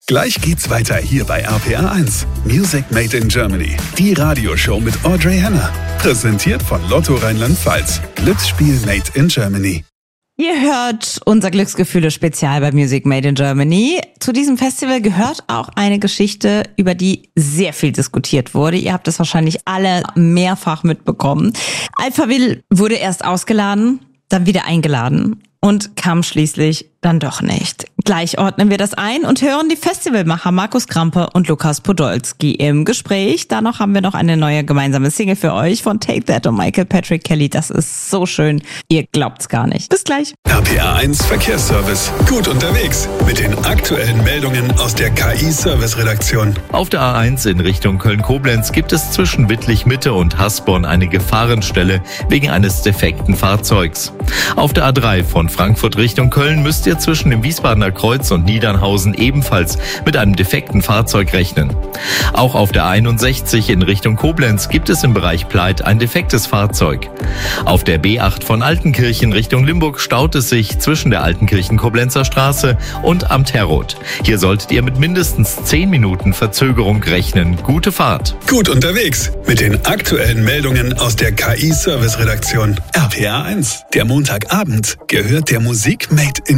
Gleich geht's weiter hier bei RPR 1. Music Made in Germany. Die Radioshow mit Audrey Henner. Präsentiert von Lotto Rheinland-Pfalz. Glücksspiel Made in Germany. Ihr hört unser Glücksgefühle-Spezial bei Music Made in Germany. Zu diesem Festival gehört auch eine Geschichte, über die sehr viel diskutiert wurde. Ihr habt es wahrscheinlich alle mehrfach mitbekommen. Alphaville wurde erst ausgeladen, dann wieder eingeladen und kam schließlich dann doch nicht. Gleich ordnen wir das ein und hören die Festivalmacher Markus Krampe und Lukas Podolski im Gespräch. Danach haben wir noch eine neue gemeinsame Single für euch von Take That und Michael Patrick Kelly. Das ist so schön. Ihr glaubt's gar nicht. Bis gleich. RPR 1 Verkehrsservice. Gut unterwegs mit den aktuellen Meldungen aus der KI-Service-Redaktion. Auf der A1 in Richtung Köln-Koblenz gibt es zwischen Wittlich-Mitte und Hasborn eine Gefahrenstelle wegen eines defekten Fahrzeugs. Auf der A3 von Frankfurt Richtung Köln müsst ihr zwischen dem Wiesbadener Kreuz und Niedernhausen ebenfalls mit einem defekten Fahrzeug rechnen. Auch auf der 61 in Richtung Koblenz gibt es im Bereich Pleit ein defektes Fahrzeug. Auf der B8 von Altenkirchen Richtung Limburg staut es sich zwischen der Altenkirchen-Koblenzer Straße und am Terroth. Hier solltet ihr mit mindestens 10 Minuten Verzögerung rechnen. Gute Fahrt. Gut unterwegs mit den aktuellen Meldungen aus der KI-Service-Redaktion. RPR 1. Der Montagabend gehört der Musik Made in